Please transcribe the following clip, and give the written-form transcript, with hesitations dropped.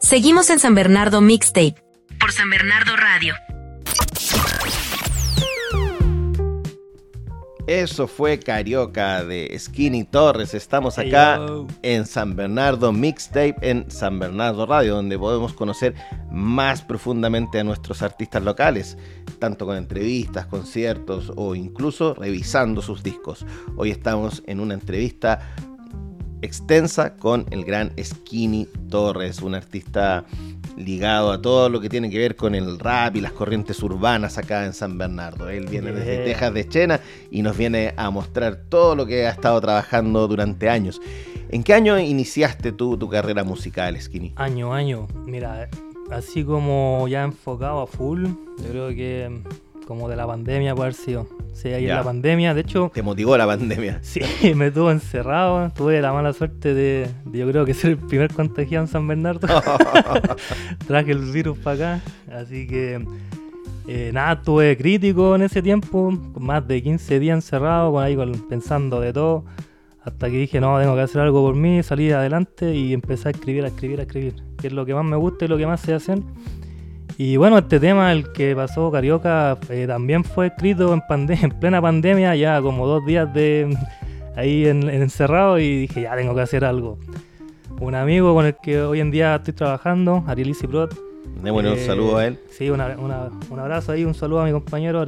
Seguimos en San Bernardo Mixtape por San Bernardo Radio. Eso fue Carioca de Skinny Torres. Estamos acá en San Bernardo Mixtape, en San Bernardo Radio, donde podemos conocer más profundamente a nuestros artistas locales, tanto con entrevistas, conciertos o incluso revisando sus discos. Hoy estamos en una entrevista extensa con el gran Skinny Torres, un artista ligado a todo lo que tiene que ver con el rap y las corrientes urbanas acá en San Bernardo. Él viene desde Texas de Chena y nos viene a mostrar todo lo que ha estado trabajando durante años. ¿En qué año iniciaste tú tu carrera musical, Skinny? Año. Mira, así como ya enfocado a full, yo creo que como de la pandemia puede haber sido. Sí, ahí en la pandemia, de hecho... ¿Te motivó la pandemia? Sí, me tuvo encerrado. Tuve la mala suerte de yo creo que ser el primer contagiado en San Bernardo. Traje el virus para acá. Así que, estuve crítico en ese tiempo. Más de 15 días encerrado, pensando de todo. Hasta que dije, no, tengo que hacer algo por mí. Salí adelante y empecé a escribir. Que es lo que más me gusta y lo que más sé hacer. Y bueno, este tema, el que pasó Carioca, también fue escrito en plena pandemia, ya como 2 días de ahí encerrado, y dije, ya tengo que hacer algo. Un amigo con el que hoy en día estoy trabajando, Ariel Prot. Démosle un saludo a él. Sí, un abrazo ahí, un saludo a mi compañero